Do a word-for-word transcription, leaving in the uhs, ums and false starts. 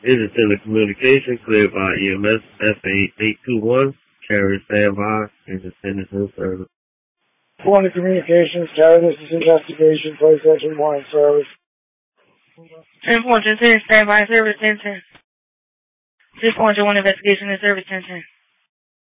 Intercenter communication cleared by E M S F eight two one. Carrier standby. Intercenter in service. One communications, carrier, this is investigation, PlayStation one service. ten four ten ten, standby service ten ten. six four one investigation and service ten ten.